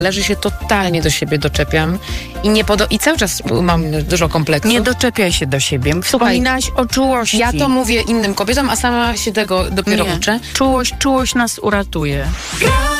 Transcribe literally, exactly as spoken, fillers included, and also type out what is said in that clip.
Leży się totalnie do siebie doczepiam i nie podo- i cały czas mam dużo kompleksów. Nie doczepiaj się do siebie. Wspominałaś o czułości. Ja to mówię innym kobietom, a sama się tego dopiero Nie. uczę. Czułość, czułość nas uratuje.